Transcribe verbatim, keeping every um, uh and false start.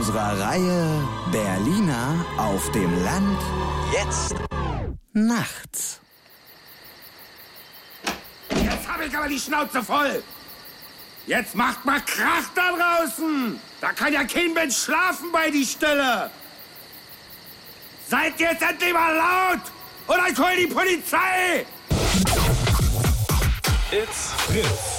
unserer Reihe Berliner auf dem Land. Jetzt nachts. Jetzt habe ich aber die Schnauze voll. Jetzt macht mal Krach da draußen. Da kann ja kein Mensch schlafen bei die Stille. Seid jetzt endlich mal laut oder ich hol die Polizei. It's Fritz.